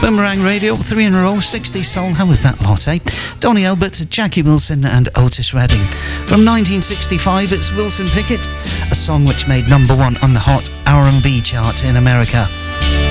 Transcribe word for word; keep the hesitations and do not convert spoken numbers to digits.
Boomerang Radio, three in a row, sixties soul. How was that lot, eh? Donny Elbert, Jackie Wilson and Otis Redding. From nineteen sixty-five, it's Wilson Pickett, a song which made number one on the Hot R and B chart in America.